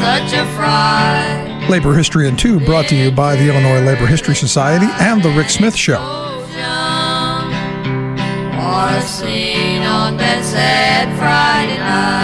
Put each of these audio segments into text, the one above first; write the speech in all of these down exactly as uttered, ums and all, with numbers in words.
such a fright. Labor History in Two, brought to you by the Illinois Labor History Society and The Rick Smith Show. Or seen on that sad Friday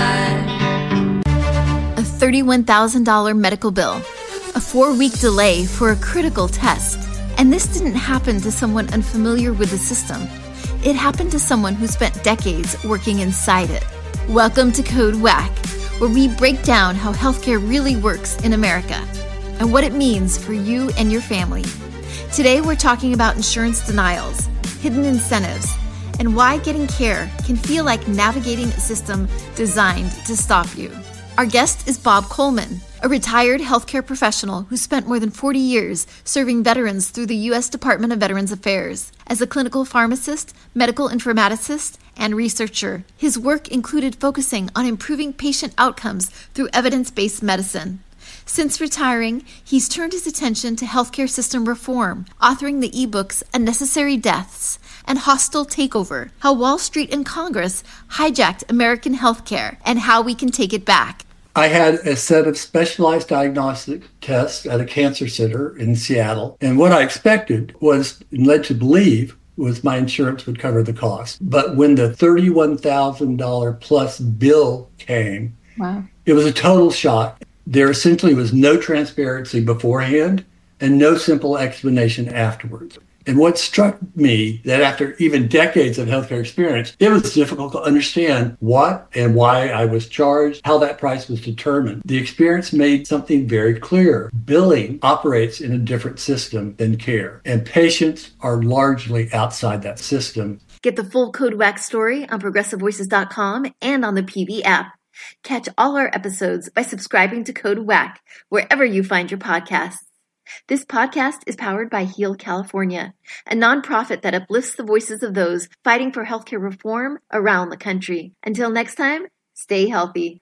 night. A thirty-one thousand dollars medical bill, a four-week delay for a critical test. And this didn't happen to someone unfamiliar with the system. It happened to someone who spent decades working inside it. Welcome to Code Whack, where we break down how healthcare really works in America and what it means for you and your family. Today, we're talking about insurance denials, hidden incentives, and why getting care can feel like navigating a system designed to stop you. Our guest is Bob Coleman, a retired healthcare professional who spent more than forty years serving veterans through the U S Department of Veterans Affairs. As a clinical pharmacist, medical informaticist, and researcher, his work included focusing on improving patient outcomes through evidence-based medicine. Since retiring, he's turned his attention to healthcare system reform, authoring the ebooks Unnecessary Deaths and Hostile Takeover, How Wall Street and Congress Hijacked American Healthcare and How We Can Take It Back. I had a set of specialized diagnostic tests at a cancer center in Seattle. And what I expected was, and led to believe, was my insurance would cover the cost. But when the thirty-one thousand dollars plus bill came, wow. It was a total shock. There essentially was no transparency beforehand and no simple explanation afterwards. And what struck me, that after even decades of healthcare experience, it was difficult to understand what and why I was charged, how that price was determined. The experience made something very clear. Billing operates in a different system than care, and patients are largely outside that system. Get the full Code Whack story on progressive voices dot com and on the P V app. Catch all our episodes by subscribing to Code Whack wherever you find your podcasts. This podcast is powered by Heal California, a nonprofit that uplifts the voices of those fighting for healthcare reform around the country. Until next time, stay healthy.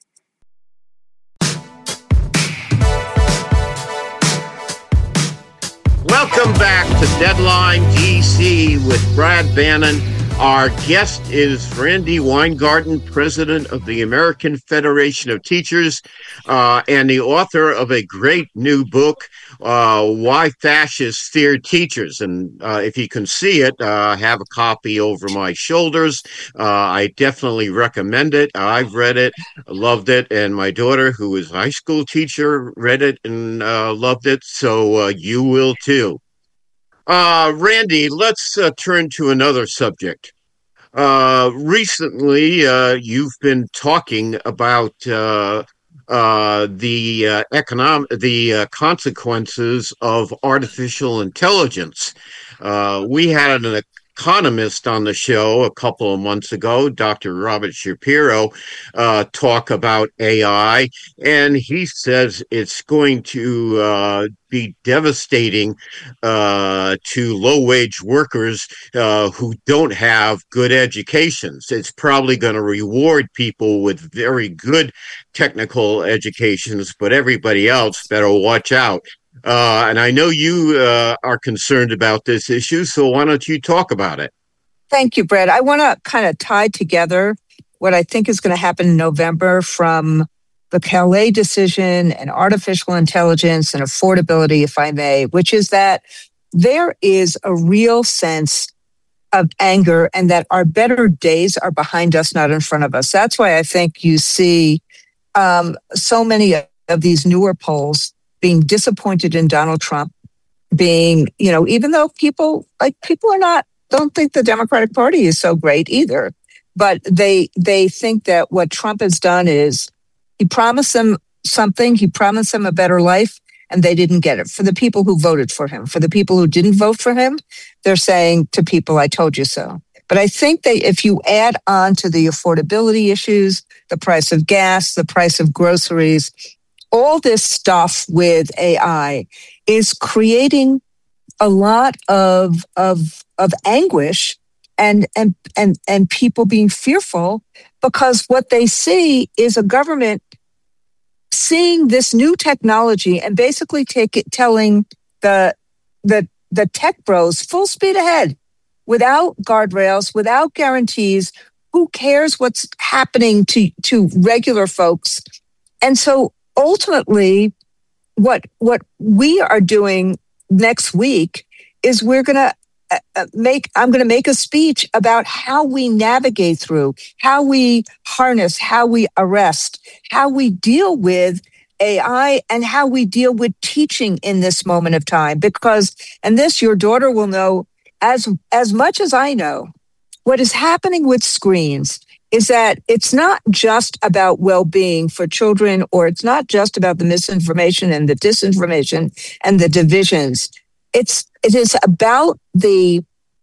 Welcome back to Deadline D C with Brad Bannon. Our guest is Randi Weingarten, president of the American Federation of Teachers, uh, and the author of a great new book, uh, Why Fascists Fear Teachers. And uh, if you can see it, uh, I have a copy over my shoulders. Uh, I definitely recommend it. I've read it, loved it, and my daughter, who is a high school teacher, read it and uh, loved it, so uh, you will too. Uh, Randi, let's uh, turn to another subject. Uh, recently, uh, you've been talking about uh, uh, the uh, economic, the uh, consequences of artificial intelligence. Uh, we had an economist on the show a couple of months ago, Doctor Robert Shapiro, uh, talk about A I, and he says it's going to uh, be devastating uh, to low-wage workers uh, who don't have good educations. It's probably going to reward people with very good technical educations, but everybody else better watch out. Uh, and I know you uh, are concerned about this issue, so why don't you talk about it? Thank you, Brett. I want to kind of tie together what I think is going to happen in November from the Calais decision and artificial intelligence and affordability, if I may, which is that there is a real sense of anger and that our better days are behind us, not in front of us. That's why I think you see um, so many of these newer polls being disappointed in Donald Trump, being, you know, even though people, like, people are not, don't think the Democratic Party is so great either, but they they think that what Trump has done is he promised them something, he promised them a better life, and they didn't get it. For the people who voted for him, for the people who didn't vote for him, they're saying to people, I told you so. But I think that if you add on to the affordability issues, the price of gas, the price of groceries, all this stuff with A I is creating a lot of of of anguish and and and and people being fearful because what they see is a government seeing this new technology and basically take it, telling the the the tech bros full speed ahead without guardrails, without guarantees. Who cares what's happening to to regular folks? And so ultimately, what what we are doing next week is we're going to uh, make, I'm going to make a speech about how we navigate through, how we harness, how we arrest, how we deal with A I, and how we deal with teaching in this moment of time. Because, and this your daughter will know as as much as I know, what is happening with screens is that it's not just about well-being for children, or it's not just about the misinformation and the disinformation and the divisions. It's it is about the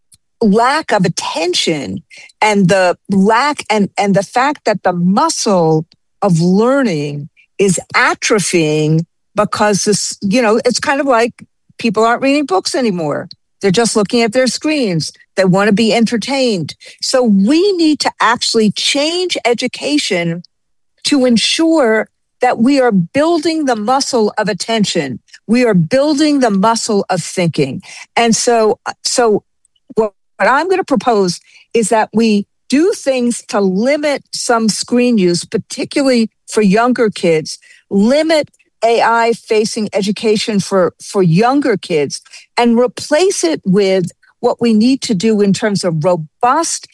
lack of attention and the lack and, and the fact that the muscle of learning is atrophying because this, you know, it's kind of like people aren't reading books anymore. They're just looking at their screens. They want to be entertained. So we need to actually change education to ensure that we are building the muscle of attention. We are building the muscle of thinking. And so, so what I'm going to propose is that we do things to limit some screen use, particularly for younger kids, limit A I facing education for, for younger kids, and replace it with what we need to do in terms of robust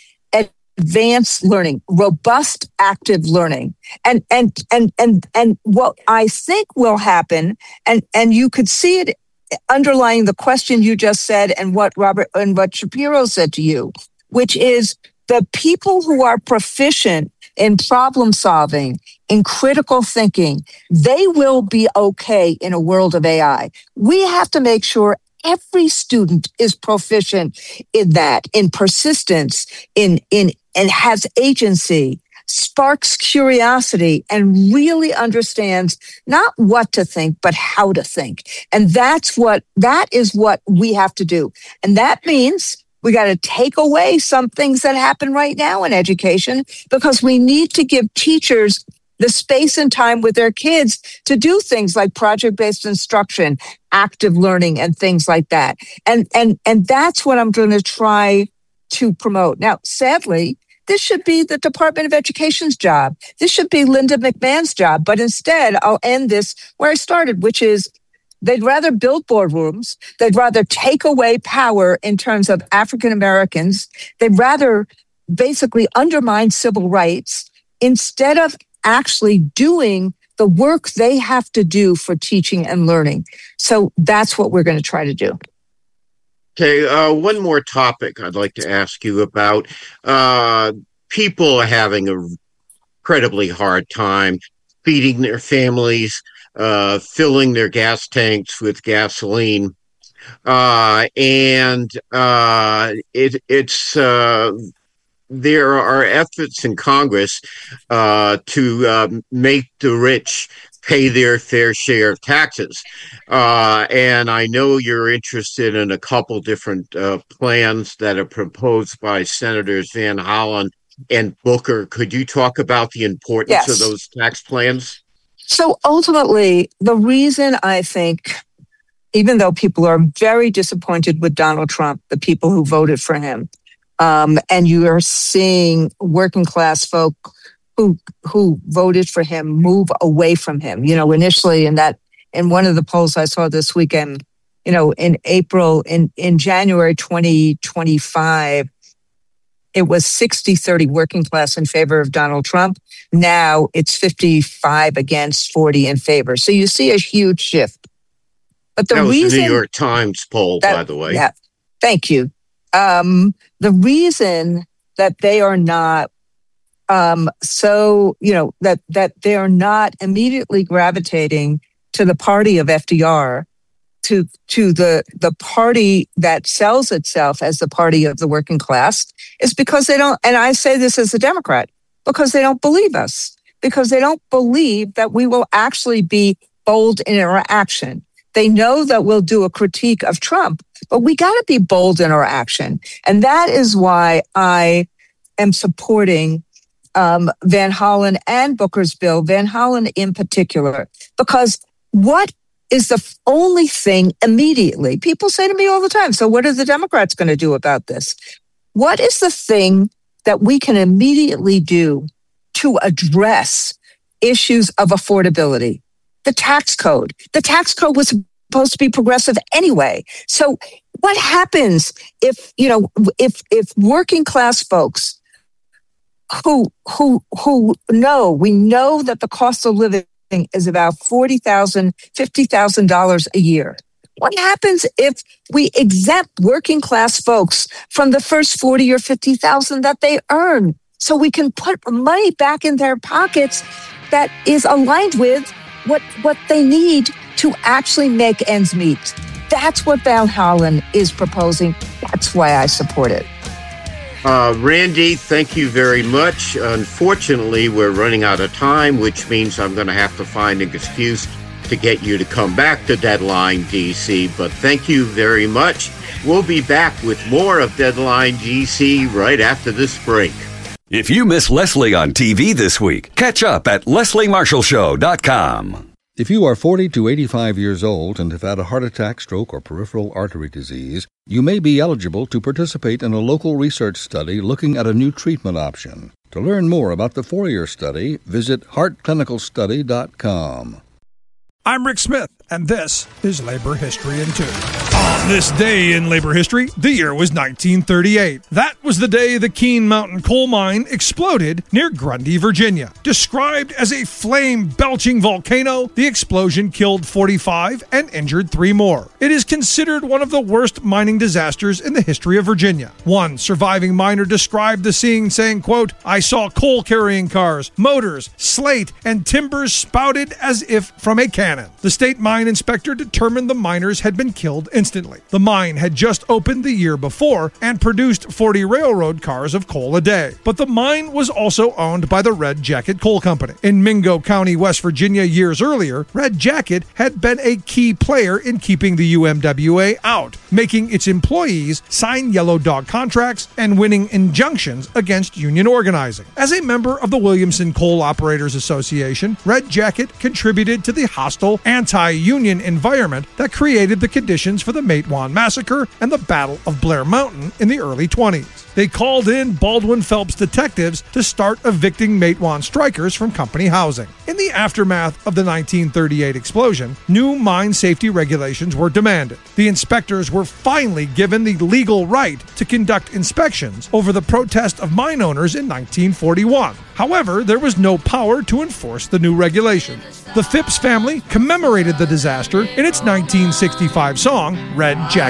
advanced learning, robust active learning. And and and and and what I think will happen, and, and you could see it underlying the question you just said and what Robert and what Shapiro said to you, which is the people who are proficient in problem solving, in critical thinking, they will be okay in a world of A I. We have to make sure every student is proficient in that, in persistence, in, in, and has agency, sparks curiosity, and really understands not what to think, but how to think. And that's what, that is what we have to do. And that means we got to take away some things that happen right now in education, because we need to give teachers the space and time with their kids to do things like project-based instruction, active learning, and things like that. And, and, and that's what I'm going to try to promote. Now, sadly, this should be the Department of Education's job. This should be Linda McMahon's job. But instead, I'll end this where I started, which is they'd rather build boardrooms. They'd rather take away power in terms of African Americans. They'd rather basically undermine civil rights instead of actually doing the work they have to do for teaching and learning. So that's what we're going to try to do. Okay, uh, one more topic I'd like to ask you about. Uh, people are having an incredibly hard time feeding their families, uh, filling their gas tanks with gasoline. Uh, and uh, it, it's uh, there are efforts in Congress uh, to uh, make the rich pay their fair share of taxes. Uh, and I know you're interested in a couple different uh, plans that are proposed by Senators Van Hollen and Booker. Could you talk about the importance Yes. of those tax plans? So ultimately, the reason I think, even though people are very disappointed with Donald Trump, the people who voted for him, um, and you are seeing working class folk who who voted for him move away from him. You know, initially in that, in one of the polls I saw this weekend, you know, in April, in, in January twenty twenty-five, it was sixty thirty working class in favor of Donald Trump. Now it's fifty-five against, forty in favor. So you see a huge shift. But the that was reason, the New York Times poll, that, by the way. Yeah, thank you. Um, the reason that they are not um, so, you know, that that they are not immediately gravitating to the party of F D R, to to the the party that sells itself as the party of the working class, is because they don't, and I say this as a Democrat, because they don't believe us, because they don't believe that we will actually be bold in our action. They know that we'll do a critique of Trump, but we got to be bold in our action. And that is why I am supporting um, Van Hollen and Booker's bill, Van Hollen in particular, because what is the f- only thing immediately? People say to me all the time, so what are the Democrats going to do about this? What is the thing that we can immediately do to address issues of affordability, the tax code. The tax code was supposed to be progressive anyway. So what happens if, you know, if if working class folks who who who know, we know that the cost of living is about forty thousand dollars, fifty thousand dollars a year. What happens if we exempt working class folks from the first forty or fifty thousand that they earn, so we can put money back in their pockets that is aligned with what what they need to actually make ends meet? That's what Val Holland is proposing. That's why I support it. Uh, Randy, thank you very much. Unfortunately, we're running out of time, which means I'm going to have to find an excuse to get you to come back to Deadline D C. But thank you very much. We'll be back with more of Deadline D C right after this break. If you miss Leslie on T V this week, catch up at leslie marshall show dot com. If you are forty to eighty-five years old and have had a heart attack, stroke, or peripheral artery disease, you may be eligible to participate in a local research study looking at a new treatment option. To learn more about the four-year study, visit heart clinical study dot com. I'm Rick Smith, and this is Labor History in Two. On this day in labor history, the year was nineteen thirty-eight. That was the day the Keene Mountain coal mine exploded near Grundy, Virginia. Described as a flame-belching volcano, the explosion killed forty-five and injured three more. It is considered one of the worst mining disasters in the history of Virginia. One surviving miner described the scene saying, quote, "I saw coal-carrying cars, motors, slate, and timbers spouted as if from a cannon." The state mine inspector determined the miners had been killed instantly. The mine had just opened the year before and produced forty railroad cars of coal a day. But the mine was also owned by the Red Jacket Coal Company. In Mingo County, West Virginia, years earlier, Red Jacket had been a key player in keeping the U M W A out, making its employees sign yellow dog contracts and winning injunctions against union organizing. As a member of the Williamson Coal Operators Association, Red Jacket contributed to the hostile anti-union environment that created the conditions for the Matewan Massacre and the Battle of Blair Mountain in the early twenties. They called in Baldwin Phelps detectives to start evicting Matewan strikers from company housing. In the aftermath of the nineteen thirty-eight explosion, new mine safety regulations were demanded. The inspectors were finally given the legal right to conduct inspections over the protest of mine owners in nineteen forty-one. However, there was no power to enforce the new regulations. The Phipps family commemorated the disaster in its nineteen sixty-five song, Red Jacket